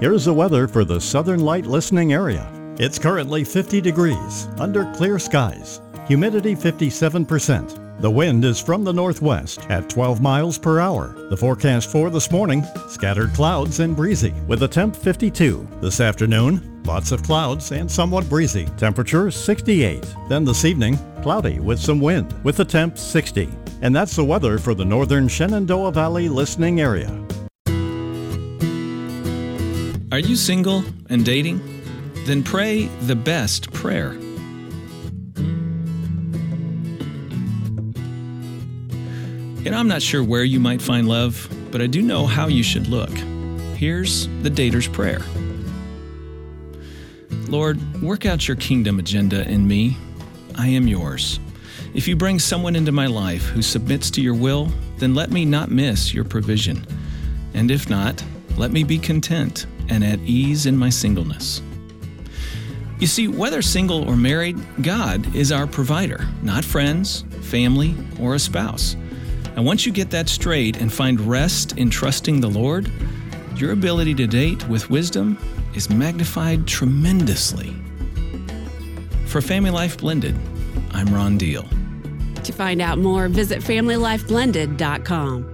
Here's the weather for the Southern Light listening area. It's currently 50 degrees, under clear skies. Humidity 57%. The wind is from the northwest at 12 miles per hour. The forecast for this morning, scattered clouds and breezy with a temp 52. This afternoon, lots of clouds and somewhat breezy. Temperature 68. Then this evening, cloudy with some wind with a temp 60. And that's the weather for the northern Shenandoah Valley listening area. Are you single and dating? Then pray the best prayer. I'm not sure where you might find love, but I do know how you should look. Here's the dater's prayer. Lord, work out your kingdom agenda in me. I am yours. If you bring someone into my life who submits to your will, then let me not miss your provision. And if not, let me be content and at ease in my singleness. You see, whether single or married, God is our provider, not friends, family, or a spouse. And once you get that straight and find rest in trusting the Lord, your ability to date with wisdom is magnified tremendously. For Family Life Blended, I'm Ron Deal. To find out more, visit FamilyLifeBlended.com.